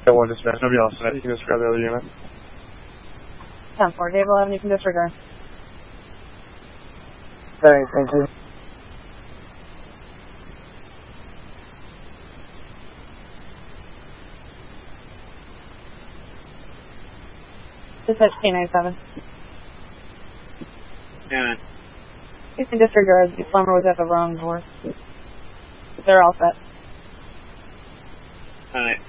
1 dispatch, nobody else tonight. You can disregard the other unit. 10-4, Dave 11, you can disregard. Thank you. Dispatch K97. Yeah. You can disregard. The plumber was at the wrong door. They're all set. Alright.